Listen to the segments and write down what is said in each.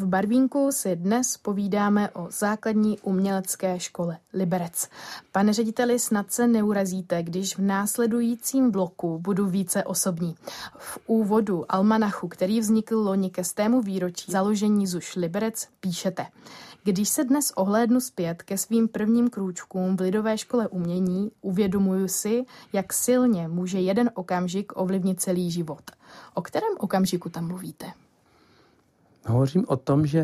V Barvínku si dnes povídáme o základní umělecké škole Liberec. Pane řediteli, snad se neurazíte, když v následujícím bloku budu více osobní. V úvodu almanachu, který vznikl loni ke 100. výročí založení ZUŠ Liberec, píšete: Když se dnes ohlédnu zpět ke svým prvním krůčkům v Lidové škole umění, uvědomuju si, jak silně může jeden okamžik ovlivnit celý život. O kterém okamžiku tam mluvíte? Hovořím o tom, že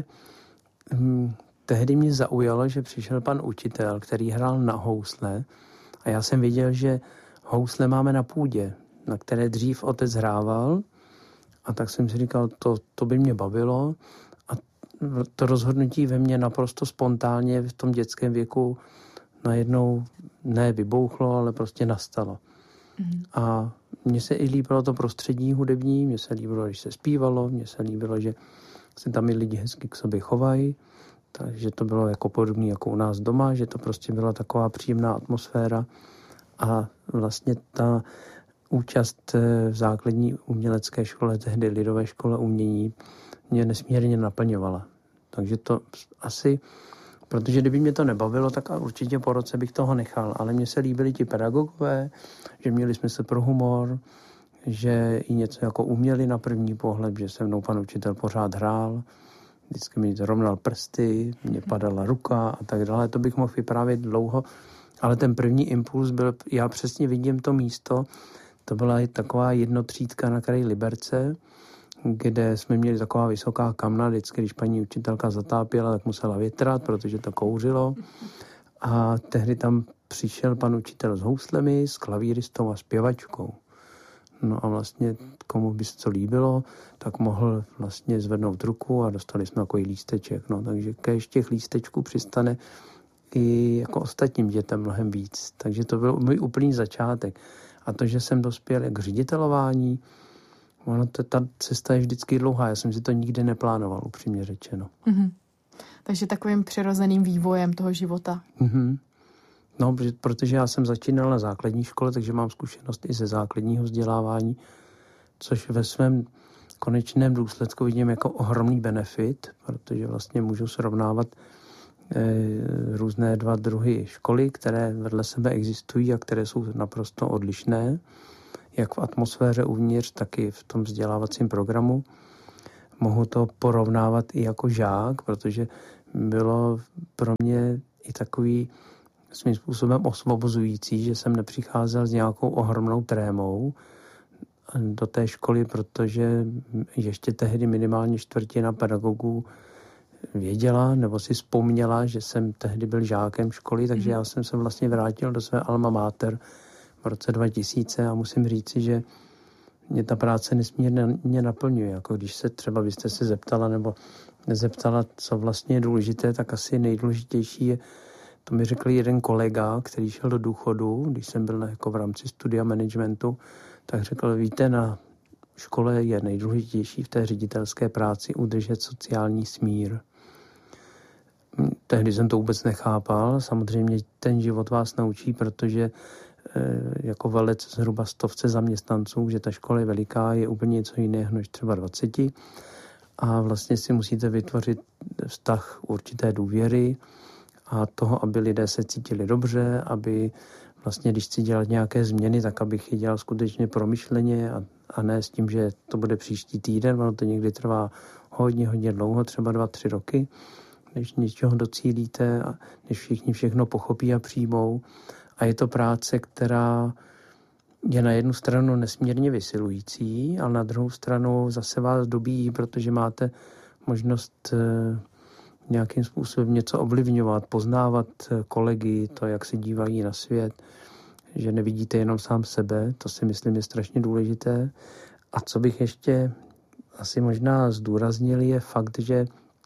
tehdy mě zaujalo, že přišel pan učitel, který hrál na housle, a já jsem viděl, že housle máme na půdě, na které dřív otec hrával, a tak jsem si říkal, to by mě bavilo, a to rozhodnutí ve mně naprosto spontánně v tom dětském věku najednou ne vybouchlo, ale prostě nastalo. A mně se i líbilo to prostředí hudební, mně se líbilo, když se zpívalo, mně se líbilo, že se tam i lidi hezky k sobě chovají, takže to bylo jako podobné jako u nás doma, že to prostě byla taková příjemná atmosféra a vlastně ta účast v základní umělecké škole, tehdy Lidové škole umění, mě nesmírně naplňovala. Takže to asi, protože kdyby mě to nebavilo, tak určitě po roce bych toho nechal, ale mně se líbili ti pedagogové, že měli smysl pro humor, že i něco jako uměli na první pohled, že se mnou pan učitel pořád hrál, vždycky mi rovnal prsty, mě padala ruka a tak dále, to bych mohl vyprávět dlouho, ale ten první impuls byl, já přesně vidím to místo, to byla taková jednotřídka na kraji Liberce, kde jsme měli taková vysoká kamna, vždycky, když paní učitelka zatápěla, tak musela větrat, protože to kouřilo. A tehdy tam přišel pan učitel s houslemi, s klavíristou a zpěvačkou. No a vlastně komu by se to líbilo, tak mohl vlastně zvednout ruku a dostali jsme takový lísteček. No, takže kéž těch lístečků přistane i jako ostatním dětem mnohem víc. Takže to byl můj úplný začátek. A to, že jsem dospěl k ředitelování, ta cesta je vždycky dlouhá. Já jsem si to nikdy neplánoval, upřímně řečeno. Mm-hmm. Takže takovým přirozeným vývojem toho života. Mm-hmm. No, protože já jsem začínal na základní škole, takže mám zkušenost i ze základního vzdělávání, což ve svém konečném důsledku vidím jako ohromný benefit, protože vlastně můžu srovnávat různé dva druhy školy, které vedle sebe existují a které jsou naprosto odlišné, jak v atmosféře uvnitř, tak i v tom vzdělávacím programu. Mohu to porovnávat i jako žák, protože bylo pro mě i takový svým způsobem osvobozující, že jsem nepřicházel s nějakou ohromnou trémou do té školy, protože ještě tehdy minimálně čtvrtina pedagogů věděla nebo si vzpomněla, že jsem tehdy byl žákem školy, takže já jsem se vlastně vrátil do své alma mater v roce 2000 a musím říci, že mě ta práce nesmírně naplňuje. Jako když se třeba byste se zeptala nebo nezeptala, co vlastně je důležité, tak asi nejdůležitější je, to mi řekl jeden kolega, který šel do důchodu, když jsem byl jako v rámci studia managementu, tak řekl, víte, na škole je nejdůležitější v té ředitelské práci udržet sociální smír. Tehdy jsem to vůbec nechápal. Samozřejmě ten život vás naučí, protože jako velec zhruba 100 zaměstnanců, že ta škola je veliká, je úplně něco jiného než třeba 20. A vlastně si musíte vytvořit vztah určité důvěry a toho, aby lidé se cítili dobře, aby vlastně, když chci dělat nějaké změny, tak abych je dělal skutečně promyšleně a ne s tím, že to bude příští týden, ono to někdy trvá hodně dlouho, třeba 2-3 roky, než něčeho docílíte a než všichni všechno pochopí a přijmou. A je to práce, která je na jednu stranu nesmírně vysilující, ale na druhou stranu zase vás dobíjí, protože máte možnost nějakým způsobem něco ovlivňovat, poznávat kolegy, to, jak se dívají na svět, že nevidíte jenom sám sebe, to si myslím je strašně důležité. A co bych ještě asi možná zdůraznil, je fakt, že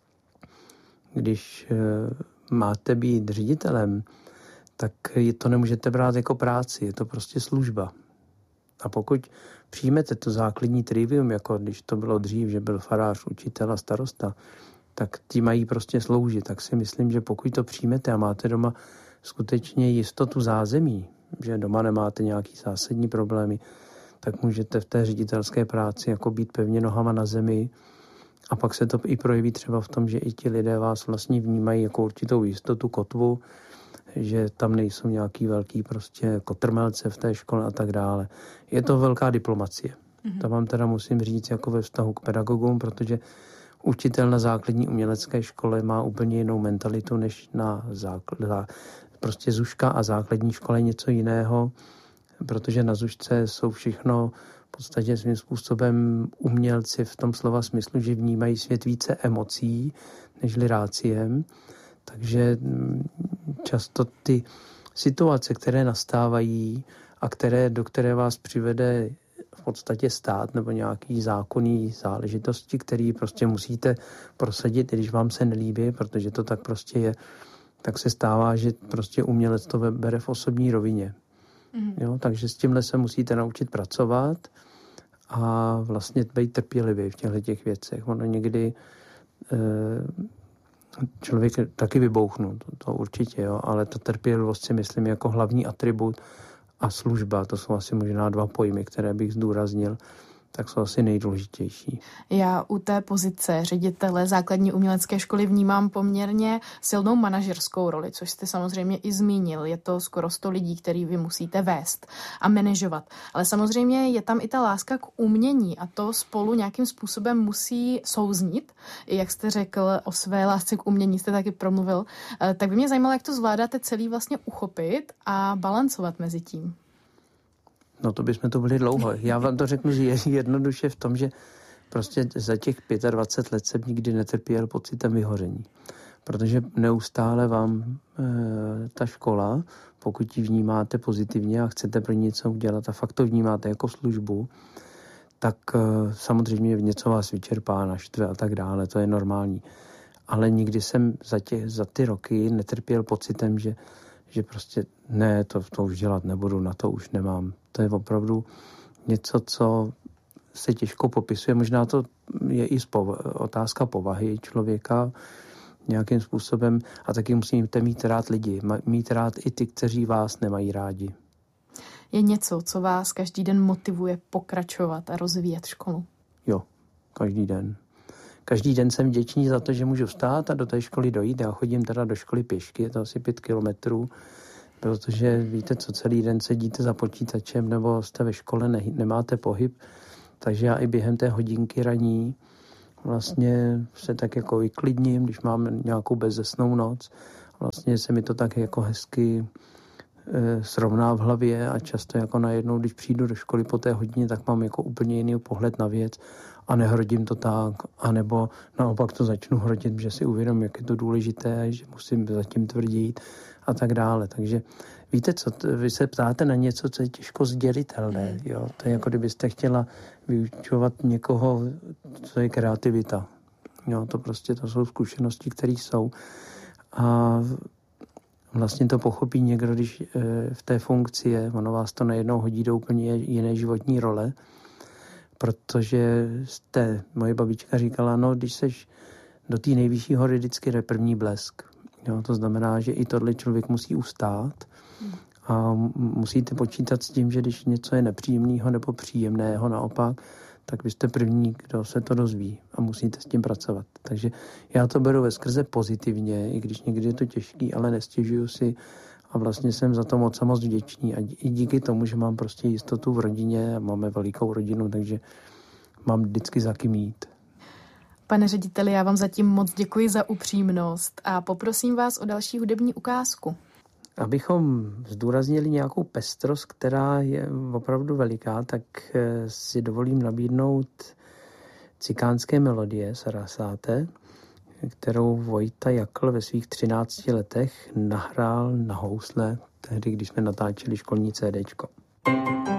když máte být ředitelem, tak to nemůžete brát jako práci, je to prostě služba. A pokud přijmete to základní trivium, jako když to bylo dřív, že byl farář, učitel a starosta, tak ti mají prostě sloužit. Tak si myslím, že pokud to přijmete a máte doma skutečně jistotu zázemí, že doma nemáte nějaký zásadní problémy, tak můžete v té ředitelské práci jako být pevně nohama na zemi A pak se to i projeví třeba v tom, že i ti lidé vás vlastně vnímají jako určitou jistotu, kotvu, že tam nejsou nějaký velký prostě kotrmelce v té škole a tak dále. Je to velká diplomacie. To vám teda musím říct jako ve vztahu k pedagogům, protože učitel na základní umělecké škole má úplně jinou mentalitu než na prostě zuška a základní škole je něco jiného, protože na zušce jsou všechno v podstatě svým způsobem umělci v tom slova smyslu, že vnímají svět více emocí nežli ráciem. Takže často ty situace, které nastávají a do které vás přivede v podstatě stát nebo nějaký zákonný záležitosti, který prostě musíte prosadit, i když vám se nelíbí, protože to tak prostě je, tak se stává, že prostě umělec to bere v osobní rovině. Jo, takže s tímhle se musíte naučit pracovat a vlastně být trpělivý v těchto věcech. Ono někdy člověk taky vybouchnu, to určitě, jo, ale ta trpělivost si myslím jako hlavní atribut a služba, to jsou asi možná dva pojmy, které bych zdůraznil, tak jsou asi nejdůležitější. Já u té pozice ředitele základní umělecké školy vnímám poměrně silnou manažerskou roli, což jste samozřejmě i zmínil. Je to skoro 100 lidí, který vy musíte vést a manažovat. Ale samozřejmě je tam i ta láska k umění a to spolu nějakým způsobem musí souznít. I jak jste řekl o své lásce k umění, jste taky promluvil. Tak by mě zajímalo, jak to zvládáte celý vlastně uchopit a balancovat mezi tím. No to bychom to byli dlouho. Já vám to řeknu jednoduše v tom, že prostě za těch 25 let jsem nikdy netrpěl pocitem vyhoření. Protože neustále vám ta škola, pokud ji vnímáte pozitivně a chcete pro ní něco udělat a fakt to vnímáte jako službu, tak samozřejmě něco vás vyčerpá, naštve a tak dále, to je normální. Ale nikdy jsem za ty roky netrpěl pocitem, že prostě ne, to už dělat nebudu, na to už nemám. To je opravdu něco, co se těžko popisuje. Možná to je i otázka povahy člověka nějakým způsobem a taky musíte mít rád lidi, mít rád i ty, kteří vás nemají rádi. Je něco, co vás každý den motivuje pokračovat a rozvíjet školu? Jo, každý den. Každý den jsem vděčný za to, že můžu vstát a do té školy dojít. Já chodím teda do školy pěšky, je to asi 5 kilometrů, protože víte co, celý den sedíte za počítačem nebo jste ve škole, nemáte pohyb, takže já i během té hodinky ranní vlastně se tak jako vyklidním, když mám nějakou bezzesnou noc. Vlastně se mi to tak jako hezky srovná v hlavě a často jako najednou, když přijdu do školy po té hodině, tak mám jako úplně jiný pohled na věc a nehrodím to tak, anebo naopak to začnu hrodit, že si uvědomím, jak je to důležité, že musím zatím tvrdit a tak dále. Takže víte co, vy se ptáte na něco, co je těžko sdělitelné. Jo? To je jako kdybyste chtěla vyučovat někoho, co je kreativita. Jo? To jsou zkušenosti, které jsou. A vlastně to pochopí někdo, když v té funkci je, ono vás to najednou hodí do úplně jiné životní role, protože moje babička říkala, no když seš do té nejvyšší hory vždycky jde první blesk. Jo, to znamená, že i tohle člověk musí ustát a musíte počítat s tím, že když něco je nepříjemného nebo příjemného naopak, tak vy jste první, kdo se to dozví a musíte s tím pracovat. Takže já to beru veskrze pozitivně, i když někdy je to těžký, ale nestěžuju si a vlastně jsem za to moc vděčný. A i díky tomu, že mám prostě jistotu v rodině a máme velikou rodinu, takže mám vždycky za kým jít. Pane řediteli, já vám zatím moc děkuji za upřímnost a poprosím vás o další hudební ukázku. Abychom zdůraznili nějakou pestrost, která je opravdu veliká, tak si dovolím nabídnout cikánské melodie Sarasáte, kterou Vojta Jakl ve svých 13 letech nahrál na housle, tehdy, když jsme natáčeli školní CDčko.